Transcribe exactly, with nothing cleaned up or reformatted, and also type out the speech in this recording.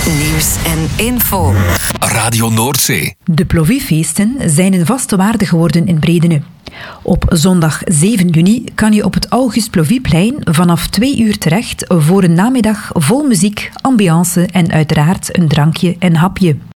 Nieuws en info. Radio Noordzee. De Plovy-feesten zijn een vaste waarde geworden in Bredene. Op zondag zeven juni kan je op het August Plovy-plein vanaf twee uur terecht voor een namiddag vol muziek, ambiance en uiteraard een drankje en hapje.